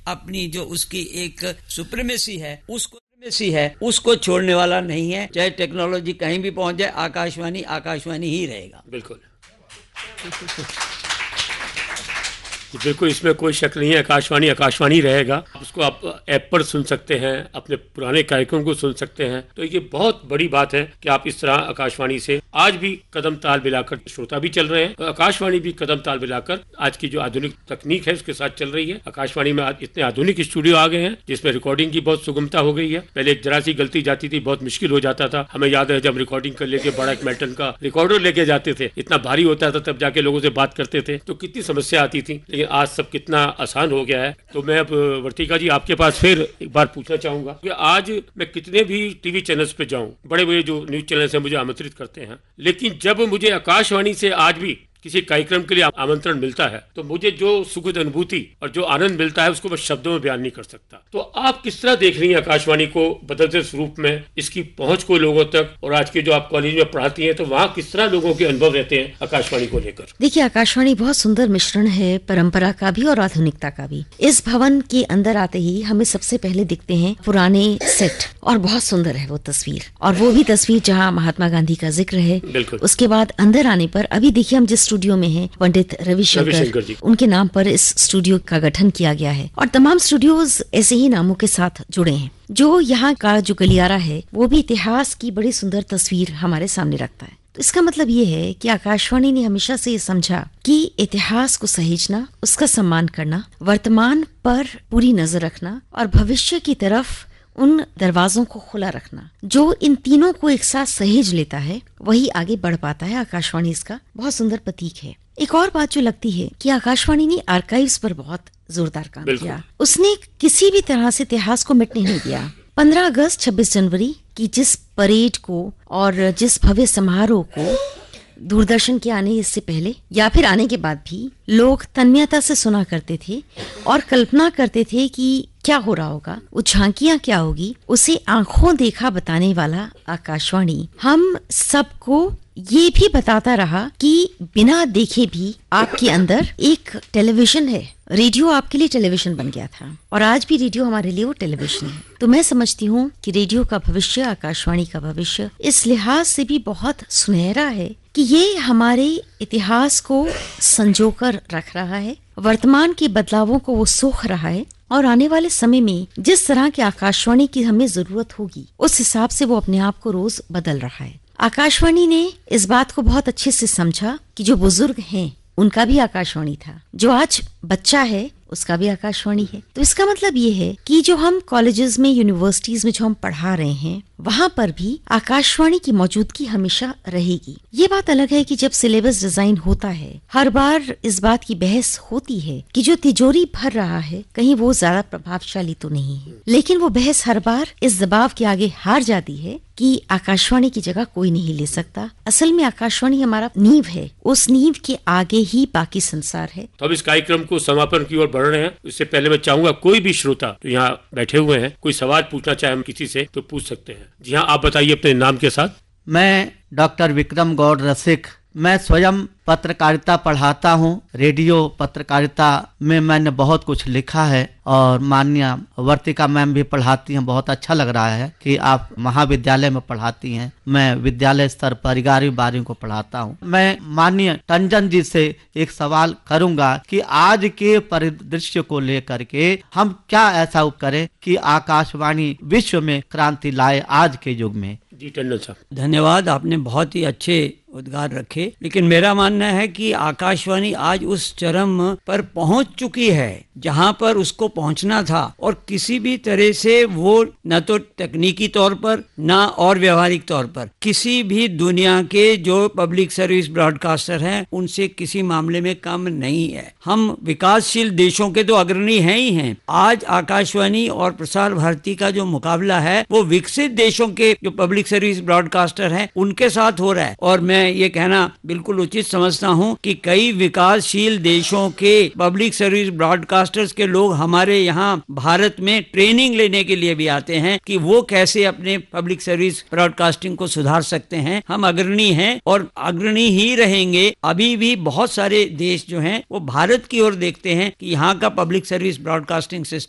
अपनी जो उसकी एक सुप्रीमेसी है उसको छोड़ने वाला नहीं है। चाहे टेक्नोलॉजी कहीं भी पहुंच जाए, आकाशवाणी ही रहेगा। बिल्कुल बिल्कुल, इसमें कोई शक नहीं है। आकाशवाणी रहेगा। उसको आप ऐप पर सुन सकते हैं, अपने पुराने कार्यक्रम को सुन सकते हैं। तो ये बहुत बड़ी बात है कि आप इस तरह आकाशवाणी से आज भी कदम ताल मिलाकर श्रोता भी चल रहे हैं, और आकाशवाणी भी कदम ताल मिलाकर आज की जो आधुनिक तकनीक है उसके साथ चल रही है। आकाशवाणी में आज इतने आधुनिक स्टूडियो आ गए हैं जिसमें रिकॉर्डिंग की बहुत सुगमता हो गई है। पहले एक जरा सी गलती जाती थी, बहुत मुश्किल हो जाता था। हमें याद है जब रिकॉर्डिंग कर लेके बड़ा एक मेल्टन का रिकॉर्डर लेके जाते थे, इतना भारी होता था, तब जाके लोगों से बात करते थे तो कितनी समस्या आती थी। लेकिन आज सब कितना आसान हो गया है। तो मैं अब वर्तिका जी आपके पास फिर एक बार पूछना चाहूंगा कि आज मैं कितने भी टीवी चैनल्स पे जाऊं, बड़े बड़े जो न्यूज चैनल्स हैं मुझे आमंत्रित करते हैं, लेकिन जब मुझे आकाशवाणी से आज भी किसी कार्यक्रम के लिए आमंत्रण मिलता है तो मुझे जो सुखद अनुभूति और जो आनंद मिलता है उसको मैं शब्दों में बयान नहीं कर सकता। तो आप किस तरह देख रही हैं आकाशवाणी को बदलते स्वरूप में, इसकी पहुंच को लोगों तक, और आज के जो आप कॉलेज में पढ़ाती हैं तो वहाँ किस तरह लोगों के अनुभव रहते हैं आकाशवाणी को लेकर? देखिए, आकाशवाणी बहुत सुंदर मिश्रण है परंपरा का भी और आधुनिकता का भी। इस भवन के अंदर आते ही हमें सबसे पहले दिखते हैं पुराने सेट, और बहुत सुंदर है वो तस्वीर, और वो भी तस्वीर जहाँ महात्मा गांधी का जिक्र है। उसके बाद अंदर आने पर अभी देखिए हम जिस स्टूडियो में हैं, पंडित रविशंकर जी, उनके नाम पर इस स्टूडियो का गठन किया गया है, और तमाम स्टूडियोज ऐसे ही नामों के साथ जुड़े हैं। जो यहाँ का जो गलियारा है वो भी इतिहास की बड़ी सुंदर तस्वीर हमारे सामने रखता है। तो इसका मतलब ये है कि आकाशवाणी ने हमेशा से ये समझा कि इतिहास को सहेजना, उसका सम्मान करना, वर्तमान पर पूरी नजर रखना और भविष्य की तरफ उन दरवाजों को खुला रखना। जो इन तीनों को एक साथ सहेज लेता है वही आगे बढ़ पाता है। आकाशवाणी इसका बहुत सुंदर प्रतीक है। एक और बात जो लगती है कि आकाशवाणी ने आर्काइव्स पर बहुत जोरदार काम किया। उसने किसी भी तरह से इतिहास को मिटने नहीं दिया। 15 अगस्त 26 जनवरी की जिस परेड को और जिस भव्य समारोह को दूरदर्शन के आने इससे पहले या फिर आने के बाद भी लोग तन्मयता से सुना करते थे और कल्पना करते थे कि क्या हो रहा होगा, वो झांकियां क्या होगी, उसे आंखों देखा बताने वाला आकाशवाणी हम सबको ये भी बताता रहा कि बिना देखे भी आपके अंदर एक टेलीविजन है। रेडियो आपके लिए टेलीविजन बन गया था और आज भी रेडियो हमारे लिए वो टेलीविजन है। तो मैं समझती हूँ कि रेडियो का भविष्य, आकाशवाणी का भविष्य इस लिहाज से भी बहुत सुनहरा है कि ये हमारे इतिहास को संजोकर रख रहा है, वर्तमान के बदलावों को वो सोख रहा है, और आने वाले समय में जिस तरह की आकाशवाणी की हमें जरूरत होगी उस हिसाब से वो अपने आप को रोज बदल रहा है। आकाशवाणी ने इस बात को बहुत अच्छे से समझा कि जो बुजुर्ग हैं उनका भी आकाशवाणी था, जो आज बच्चा है उसका भी आकाशवाणी है। तो इसका मतलब ये है कि जो हम कॉलेजेस में, यूनिवर्सिटीज में जो हम पढ़ा रहे हैं वहाँ पर भी आकाशवाणी की मौजूदगी हमेशा रहेगी। ये बात अलग है कि जब सिलेबस डिजाइन होता है हर बार इस बात की बहस होती है कि जो तिजोरी भर रहा है कहीं वो ज्यादा प्रभावशाली तो नहीं है, लेकिन वो बहस हर बार इस दबाव के आगे हार जाती है कि आकाशवाणी की जगह कोई नहीं ले सकता। असल में आकाशवाणी हमारा नींव है, उस नींव के आगे ही बाकी संसार है। तो अब इस कार्यक्रम को समापन की ओर बढ़ रहे हैं। इससे पहले मैं चाहूंगा कोई भी श्रोता तो यहाँ बैठे हुए हैं, कोई सवाल पूछना चाहे हम किसी से तो पूछ सकते हैं। जी हाँ, आप बताइए अपने नाम के साथ। मैं डॉक्टर विक्रम गौड़ रसिक, मैं स्वयं पत्रकारिता पढ़ाता हूँ। रेडियो पत्रकारिता में मैंने बहुत कुछ लिखा है और माननीय वर्तिका मैम भी पढ़ाती हैं। बहुत अच्छा लग रहा है कि आप महाविद्यालय में पढ़ाती हैं। मैं विद्यालय स्तर पर 11वीं-12वीं को पढ़ाता हूँ। मैं माननीय टंडन जी से एक सवाल करूंगा कि आज के परिदृश्य को लेकर के हम क्या ऐसा करें कि आकाशवाणी विश्व में क्रांति लाए आज के युग में। जी टंडन साहब, धन्यवाद, आपने बहुत ही अच्छे उद्गार रखे। लेकिन मेरा मानना है कि आकाशवाणी आज उस चरम पर पहुंच चुकी है जहां पर उसको पहुंचना था, और किसी भी तरह से वो न तो तकनीकी तौर पर न और व्यवहारिक तौर पर किसी भी दुनिया के जो पब्लिक सर्विस ब्रॉडकास्टर हैं उनसे किसी मामले में कम नहीं है। हम विकासशील देशों के तो अग्रणी हैं ही हैं। आज आकाशवाणी और प्रसार भारती का जो मुकाबला है वो विकसित देशों के जो पब्लिक सर्विस ब्रॉडकास्टर हैं उनके साथ हो रहा है। और मैं ये कहना बिल्कुल उचित समझता हूँ कि कई विकासशील देशों के पब्लिक सर्विस ब्रॉडकास्टर्स के लोग हमारे यहाँ भारत में ट्रेनिंग लेने के लिए भी आते हैं कि वो कैसे अपने पब्लिक सर्विस ब्रॉडकास्टिंग को सुधार सकते हैं। हम अग्रणी हैं और अग्रणी ही रहेंगे। अभी भी बहुत सारे देश जो हैं वो भारत की ओर देखते हैं कि यहाँ का पब्लिक सर्विस ब्रॉडकास्टिंग सिस्टम